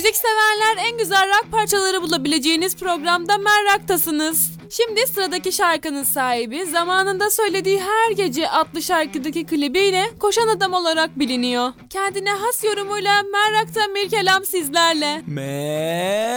Müzik severler, en güzel rock parçaları bulabileceğiniz programda Merrak'tasınız. Şimdi sıradaki şarkının sahibi zamanında söylediği Her Gece adlı şarkıdaki klibiyle Koşan Adam olarak biliniyor. Kendine has yorumuyla Merrak'ta bir kelam sizlerle.